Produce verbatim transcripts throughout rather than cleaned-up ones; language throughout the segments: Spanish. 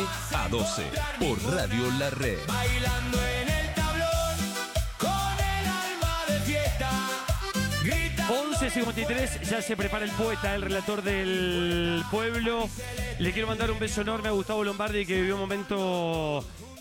a doce por Radio La Red. Bailando en el tablón con el alma de fiesta. once cincuenta y tres, ya se prepara el poeta, el relator del pueblo. Le quiero mandar un beso enorme a Gustavo Lombardi, que vivió un momento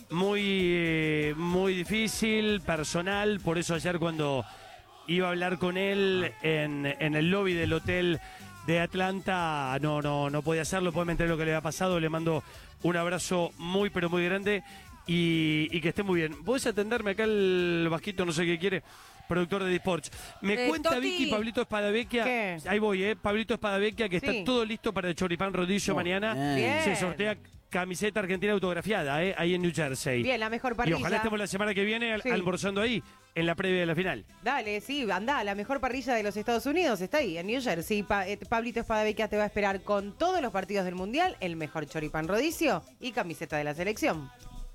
muy, muy difícil, personal. Por eso ayer cuando iba a hablar con él en, en el lobby del hotel de Atlanta, no, no, no podía hacerlo, después me enteré lo que le había pasado. Le mando un abrazo muy, pero muy grande y, y que esté muy bien. ¿Podés atenderme acá el Vasquito, no sé qué quiere? Productor de Disports. Me Eh, cuenta Toti. Vicky Pablito Espadavecchia. ¿Qué? Ahí voy, ¿eh? Pablito Espadavecchia, que Sí. está todo listo para el Choripán Rodillo Muy mañana. bien. Se sortea camiseta argentina autografiada, ¿eh? Ahí en New Jersey. Bien, la mejor Y parrilla. ojalá estemos la semana que viene al- Sí. almorzando ahí, en la previa de la final. Dale, sí, anda, la mejor parrilla de los Estados Unidos está ahí, en New Jersey. Pa- eh, Pablito Espadavecchia te va a esperar con todos los partidos del Mundial, el mejor choripán rodicio y camiseta de la selección.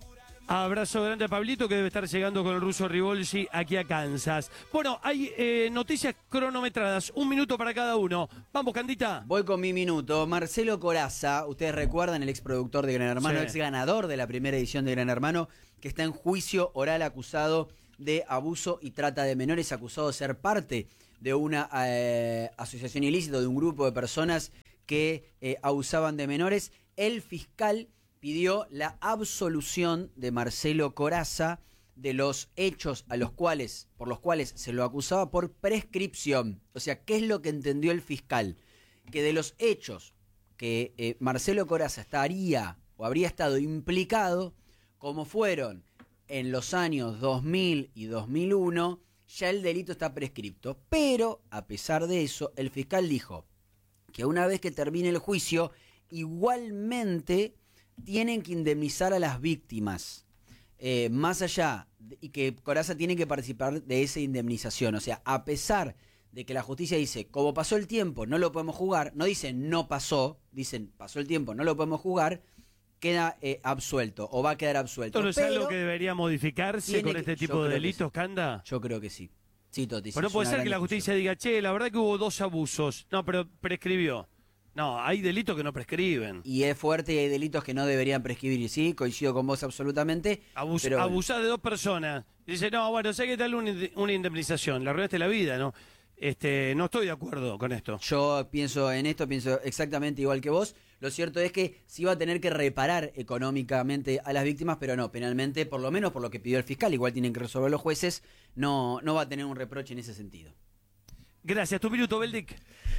Abrazo grande a Pablito, que debe estar llegando con el ruso Rivolgi aquí a Kansas. Bueno, hay eh, noticias cronometradas, un minuto para cada uno. Vamos, Candita. Voy con mi minuto. Marcelo Corazza, ustedes recuerdan, el ex productor de Gran Hermano, Sí. ex ganador de la primera edición de Gran Hermano, que está en juicio oral acusado de abuso y trata de menores, acusado de ser parte de una eh, asociación ilícita, de un grupo de personas que eh, abusaban de menores. El fiscal pidió la absolución de Marcelo Corazza de los hechos a los cuales, por los cuales se lo acusaba por prescripción. O sea, ¿qué es lo que entendió el fiscal? Que de los hechos que eh, Marcelo Corazza estaría o habría estado implicado, como fueron en los años dos mil y dos mil uno, ya el delito está prescripto. Pero, a pesar de eso, el fiscal dijo que una vez que termine el juicio, igualmente tienen que indemnizar a las víctimas, eh, más allá, de, y que Corazza tiene que participar de esa indemnización. O sea, a pesar de que la justicia dice, como pasó el tiempo, no lo podemos jugar, no dicen no pasó, dicen pasó el tiempo, no lo podemos jugar, queda eh, absuelto, o va a quedar absuelto. ¿Esto no es Pero algo que debería modificarse tiene con que- este yo tipo de creo que delitos, sí. Canda? Yo creo que sí. Sí, Toti. sí, Pero no es puede una ser gran que la discusión. justicia diga, che, la verdad que hubo dos abusos. No, pero prescribió. No, hay delitos que no prescriben. Y es fuerte y hay delitos que no deberían prescribir. Sí, coincido con vos absolutamente. Abus- pero bueno. Abusar de dos personas. Dice, no, bueno, sé que tal una, ind- una indemnización. Le arruinaste la vida, ¿no? Este, no estoy de acuerdo con esto. Yo pienso en esto, pienso exactamente igual que vos. Lo cierto es que sí va a tener que reparar económicamente a las víctimas, pero no, penalmente, por lo menos por lo que pidió el fiscal, igual tienen que resolver los jueces, no, no va a tener un reproche en ese sentido. Gracias. Tu minuto, Beldic.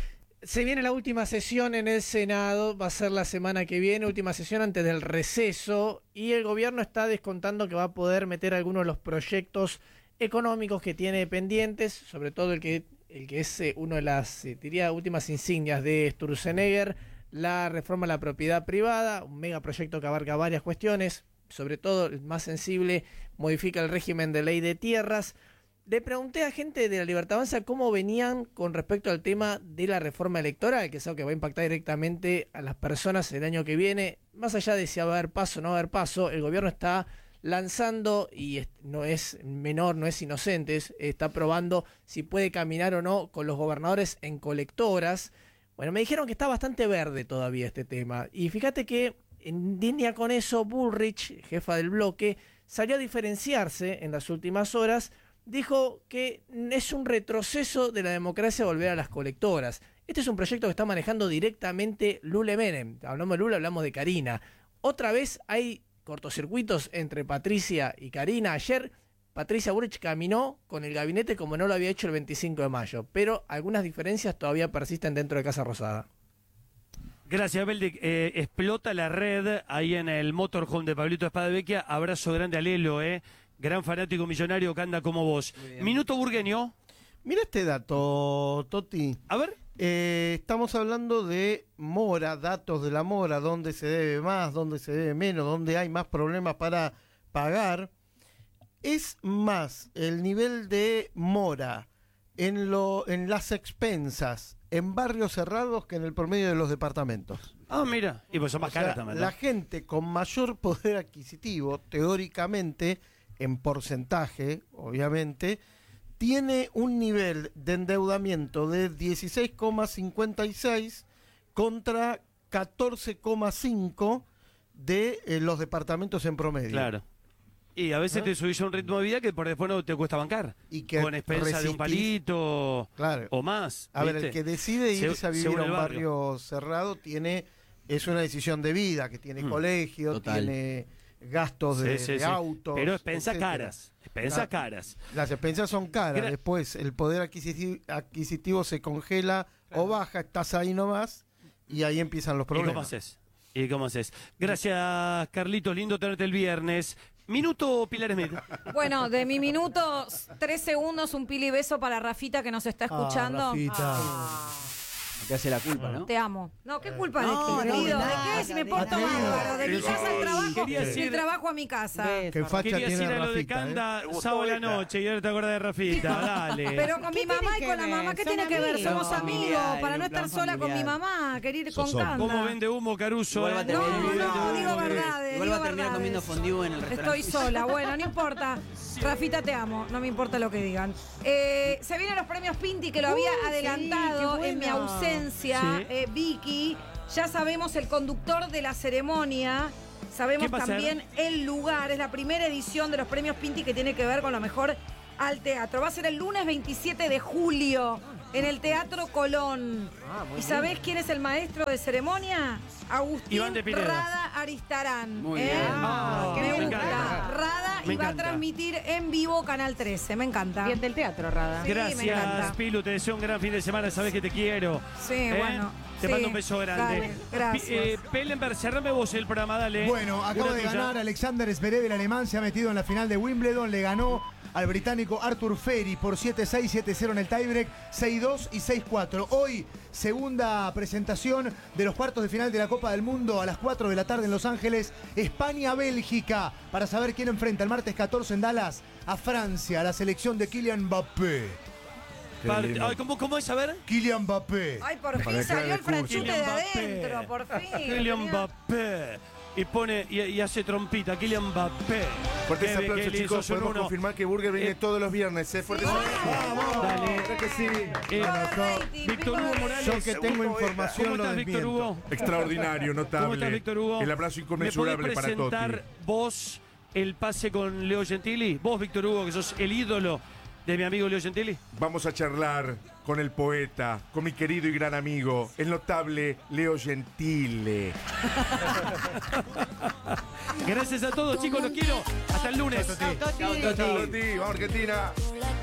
Se viene la última sesión en el Senado, va a ser la semana que viene, última sesión antes del receso, y el gobierno está descontando que va a poder meter algunos de los proyectos económicos que tiene pendientes, sobre todo el que, el que es eh, uno de las, eh, diría, últimas insignias de Sturzenegger, la reforma a la propiedad privada, un megaproyecto que abarca varias cuestiones, sobre todo el más sensible, modifica el régimen de ley de tierras. Le pregunté a gente de la Libertad Avanza cómo venían con respecto al tema de la reforma electoral, que es algo que va a impactar directamente a las personas el año que viene. Más allá de si va a haber paso o no va a haber paso, el gobierno está lanzando, y es- no es menor, no es inocente, es- está probando si puede caminar o no con los gobernadores en colectoras. Bueno, me dijeron que está bastante verde todavía este tema. Y fíjate que en línea con eso, Bullrich, jefa del bloque, salió a diferenciarse en las últimas horas. Dijo que es un retroceso de la democracia volver a las colectoras. Este es un proyecto que está manejando directamente Lula Menem. Hablamos de Lula, hablamos de Karina. Otra vez hay cortocircuitos entre Patricia y Karina. Ayer Patricia Bullrich caminó con el gabinete como no lo había hecho el veinticinco de mayo, pero algunas diferencias todavía persisten dentro de Casa Rosada. Gracias, Beldic. Eh, explota la red ahí en el motorhome de Pablito Espadavecchia. Abrazo grande a Lelo, eh. Gran fanático millonario que anda como vos. Minuto burgueño. Mira este dato, Toti. A ver. Eh, estamos hablando de mora, datos de la mora, dónde se debe más, dónde se debe menos, dónde hay más problemas para pagar. Es más el nivel de mora en, lo, en las expensas en barrios cerrados que en el promedio de los departamentos. Ah, mira. Y pues son más O sea, caras también, ¿no? la gente con mayor poder adquisitivo, teóricamente, en porcentaje, obviamente, tiene un nivel de endeudamiento de dieciséis coma cincuenta y seis contra catorce coma cinco de eh, los departamentos en promedio. Claro. Y a veces te subís a un ritmo de vida que por después no te cuesta bancar. Y que con expensa de un resistís- palito Claro. o más. A ver, ¿viste? el que decide Se- irse a vivir según a el un barrio cerrado tiene es una decisión de vida, que tiene Mm. colegio, Total. tiene gastos de, Sí, sí, de sí. autos. Pero expensas etcétera. caras. Expensas Ah, caras. Las expensas son caras, Gra- después el poder adquisitivo, adquisitivo se congela o baja, estás ahí nomás y ahí empiezan los ¿Y cómo problemas. haces? ¿Y cómo haces? Gracias, Carlitos. Lindo tenerte el viernes. Minuto, Pilar Smith. Bueno, de mi minuto, tres segundos, un pili beso para Rafita que nos está escuchando. Ah, Rafita. Te hace la culpa, ¿no? Te amo. No, ¿qué culpa No, de qué, no, querido? de ¿De nada, qué? Si me de porto nada. bárbaro. De mi Ay, casa al trabajo, quería del decir- trabajo a mi casa. Beso. Que facha Querías tiene ir a lo de Rafita, ¿eh? Canda sábado a la noche y ahora te acordás de Rafita. Dale. Pero con ¿Qué mi mamá tiene y que con la ver? mamá, ¿qué Son tiene que ver? amigos. Somos Son amigos, familiares, para no un estar plan sola con mi familiar. mamá, querer ir con Sos Canda. ¿Cómo vende humo, Caruso? Igual va a eh? terminar- No, no, digo Igual verdades. va digo a terminar verdades. comiendo fondue en el restaurante. Estoy sola, bueno, no importa. Rafita, te amo, no me importa lo que digan. Eh, se vienen los premios Pinti, que lo había Uy, sí, adelantado qué en mi bueno. ausencia. Sí. Eh, Vicky, ya sabemos el conductor de la ceremonia. Sabemos ¿Qué va a también el lugar. Es la primera edición de los premios Pinti que tiene que ver con lo mejor al teatro. Va a ser el lunes veintisiete de julio en el Teatro Colón. ¿Y sabés quién es el maestro de ceremonia? Agustín Iván de Pineda. Rada Aristarán. Muy ¿eh? bien. Ah, me me gusta. encanta. Rada Me y va a encanta. transmitir en vivo Canal trece. Me encanta. Bien del teatro, Rada. Sí, me Gracias, encanta. Pilu. Te deseo un gran fin de semana. Sabes que te quiero. Sí, ¿Eh? bueno. Te sí, mando un beso grande. dale, gracias. Pi- eh, Pellenberg, cerrame vos el programa, dale. Bueno, acaba Una de tuya. ganar Alexander Zverev, el alemán, se ha metido en la final de Wimbledon, le ganó al británico Arthur Ferry por siete seis, siete cero en el tiebreak, seis dos y seis cuatro. Hoy, segunda presentación de los cuartos de final de la Copa del Mundo a las cuatro de la tarde en Los Ángeles, España-Bélgica, para saber quién enfrenta el martes catorce en Dallas a Francia, a la selección de Kylian Mbappé. Par- Ay, ¿cómo, ¿Cómo es? A ver. Kylian Mbappé. Ay, por fin Para que salió haga el el curso. franchute de Kylian Mbappé. adentro, por fin. Kylian Tenía- Mbappé. Y pone y, y hace trompita. Kylian Mbappé. Fuertes Qué- aplausos, qué lindo, chicos. son Podemos uno. confirmar que Burger viene Eh, todos los viernes. ¿eh? Fuertes aplausos. Dale. Claro que sí. Eh, rating, Víctor pico Hugo de- Morales. Yo que tengo Segundo información ¿Cómo lo estás, Víctor desmiento. Hugo? Extraordinario, notable. ¿Cómo estás, Víctor Hugo? El abrazo ¿Me inconmensurable podés para presentar Totti. vos el pase con Leo Gentili? Vos, Víctor Hugo, que sos el ídolo de mi amigo Leo Gentili. Vamos a charlar con el poeta, con mi querido y gran amigo, el notable Leo Gentile. Gracias a todos, chicos, los quiero. Hasta el lunes. Chau, Toti. Chao, Toti. Totti, vamos Argentina.